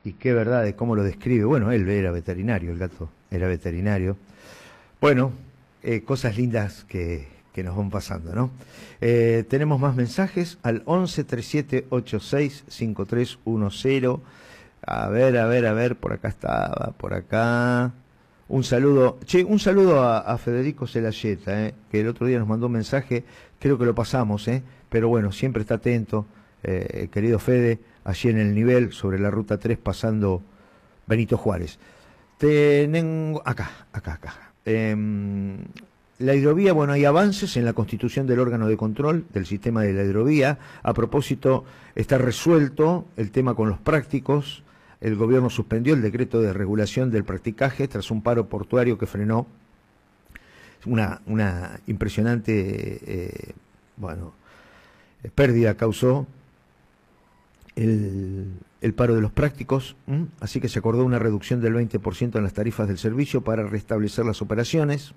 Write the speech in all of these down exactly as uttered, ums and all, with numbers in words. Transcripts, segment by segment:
y qué verdad de cómo lo describe. Bueno, él era veterinario, el gato era veterinario. Bueno, eh, cosas lindas que, que nos van pasando, ¿no? Eh, tenemos más mensajes al once, treinta y siete, ochenta y seis, cincuenta y tres diez. A ver, a ver, a ver, por acá estaba, por acá. Un saludo, che, un saludo a, a Federico Celayeta, eh, que el otro día nos mandó un mensaje, creo que lo pasamos, eh, pero bueno, siempre está atento, eh, querido Fede, allí en el nivel, sobre la ruta tres, pasando Benito Juárez. Tengo, acá, acá, acá. Eh, la hidrovía, bueno, hay avances en la constitución del órgano de control del sistema de la hidrovía. A propósito, está resuelto el tema con los prácticos. El gobierno suspendió el decreto de regulación del practicaje tras un paro portuario que frenó una, una impresionante eh, bueno, pérdida causó el, el paro de los prácticos, ¿m? Así que se acordó una reducción del veinte por ciento en las tarifas del servicio para restablecer las operaciones.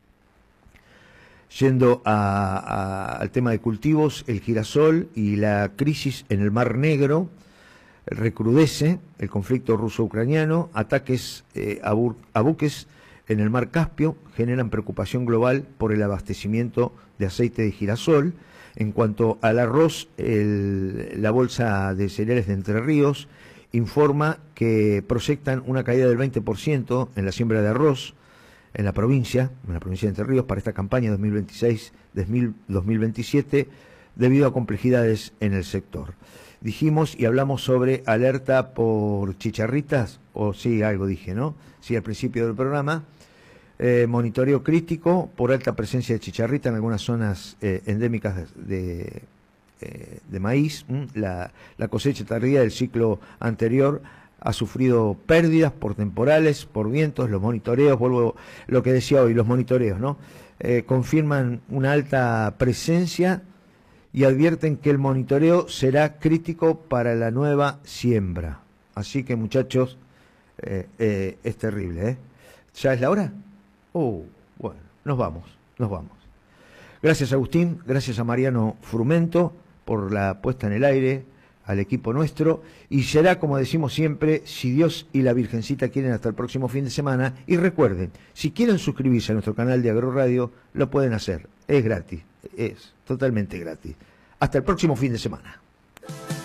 Yendo a, a, al tema de cultivos, el girasol y la crisis en el Mar Negro. Recrudece el conflicto ruso-ucraniano, ataques eh, a, bu a buques en el mar Caspio generan preocupación global por el abastecimiento de aceite de girasol. En cuanto al arroz, el, la Bolsa de Cereales de Entre Ríos informa que proyectan una caída del veinte por ciento en la siembra de arroz en la provincia, en la provincia de Entre Ríos, para esta campaña dos mil veintiséis dos mil veintisiete, debido a complejidades en el sector. Dijimos y hablamos sobre alerta por chicharritas, o sí, algo dije, ¿no? Sí, al principio del programa. Eh, monitoreo crítico por alta presencia de chicharrita en algunas zonas eh, endémicas de, de, eh, de maíz. ¿Mm? La, la cosecha tardía del ciclo anterior ha sufrido pérdidas por temporales, por vientos. Los monitoreos, vuelvo a lo que decía hoy, los monitoreos, ¿no? Eh, confirman una alta presencia y advierten que el monitoreo será crítico para la nueva siembra. Así que, muchachos, eh, eh, es terrible, ¿eh? ¿Ya es la hora? Oh, bueno, nos vamos, nos vamos. Gracias, Agustín, gracias a Mariano Frumento por la puesta en el aire, al equipo nuestro, y será, como decimos siempre, si Dios y la Virgencita quieren, hasta el próximo fin de semana. Y recuerden, si quieren suscribirse a nuestro canal de Agroradio, lo pueden hacer, es gratis, es totalmente gratis. Hasta el próximo fin de semana.